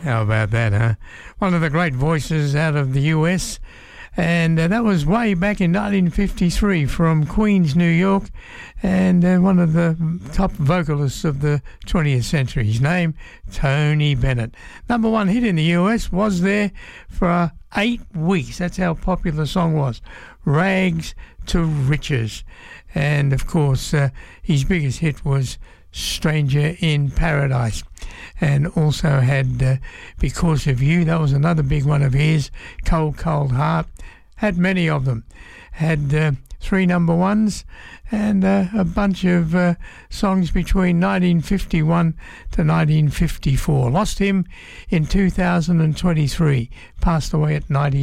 How about that, huh? One of the great voices out of the US. And that was way back in 1953 from Queens, New York, and one of the top vocalists of the 20th century. His name, Tony Bennett. Number one hit in the US, was there for 8 weeks. That's how popular the song was. Rags to Riches. And, of course, his biggest hit was Stranger in Paradise, and also had Because of You. That was another big one of his. Cold Cold Heart. Had many of them. Had 3 number ones and a bunch of songs between 1951 to 1954. Lost him in 2023. Passed away at 90.